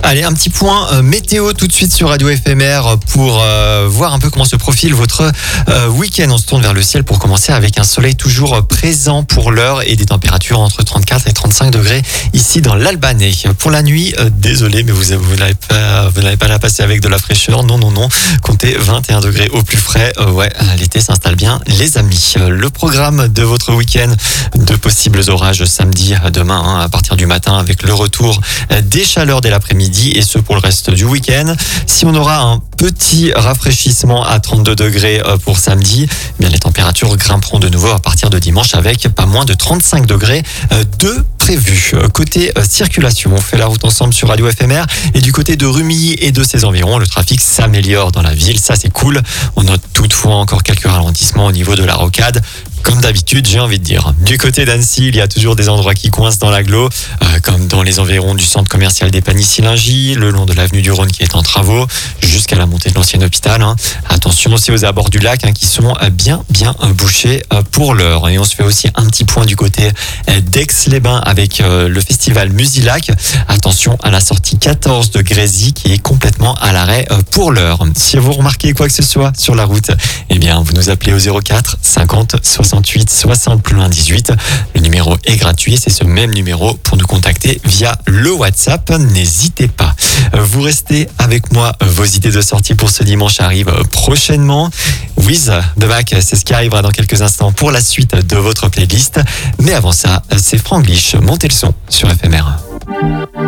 Allez, un petit point météo tout de suite sur Radio FMR pour voir un peu comment se profile votre week-end. On se tourne vers le ciel pour commencer avec un soleil toujours présent pour l'heure et des températures entre 34 et 35 degrés ici dans l'Albanais. Pour la nuit, désolé, mais vous n'allez pas la passer avec de la fraîcheur. Non. Comptez 21 degrés au plus frais. L'été s'installe bien, les amis. Le programme de votre week-end, de possibles orages samedi, demain, à partir du matin avec le retour des chaleurs dès l'après-midi et ce pour le reste du week-end. Si on aura un petit rafraîchissement à 32 degrés pour samedi, eh bien les températures grimperont de nouveau à partir de dimanche avec pas moins de 35 degrés de prévu. Côté circulation, on fait la route ensemble sur Radio FMR et du côté de Rumilly et de ses environs, le trafic s'améliore dans la ville, ça c'est cool. On note toutefois encore quelques ralentissements au niveau de la rocade. Comme d'habitude, j'ai envie de dire. Du côté d'Annecy, il y a toujours des endroits qui coincent dans l'agglo, comme dans les environs du centre commercial des Pagny-Sillingy, le long de l'avenue du Rhône qui est en travaux, jusqu'à la montée de l'ancien hôpital. Attention aussi aux abords du lac qui sont bien bouchés pour l'heure. Et on se fait aussi un petit point du côté d'Aix-les-Bains avec le festival Musilac. Attention à la sortie 14 de Grésy qui est complètement à l'arrêt pour l'heure. Si vous remarquez quoi que ce soit sur la route, eh bien vous nous appelez au 04 50 68 60 plus loin 18. Le numéro est gratuit, c'est ce même numéro pour nous contacter via le WhatsApp. N'hésitez pas. Vous restez avec moi, vos idées de sortie pour ce dimanche arrivent prochainement. Wiz de Bac, c'est ce qui arrivera dans quelques instants pour la suite de votre playlist. Mais avant ça, c'est Franglish. Montez le son sur FMR.